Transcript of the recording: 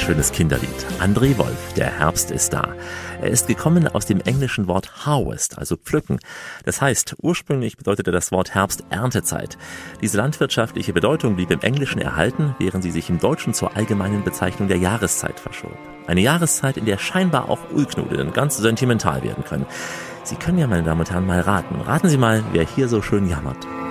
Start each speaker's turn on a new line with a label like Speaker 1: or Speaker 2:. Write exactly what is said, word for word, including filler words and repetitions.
Speaker 1: schönes Kinderlied. André Wolf, der Herbst ist da. Er ist gekommen aus dem englischen Wort harvest, also pflücken. Das heißt, ursprünglich bedeutete das Wort Herbst Erntezeit. Diese landwirtschaftliche Bedeutung blieb im Englischen erhalten, während sie sich im Deutschen zur allgemeinen Bezeichnung der Jahreszeit verschob. Eine Jahreszeit, in der scheinbar auch Ulknudeln ganz sentimental werden können. Sie können ja, meine Damen und Herren, mal raten. Raten Sie mal, wer hier so schön jammert.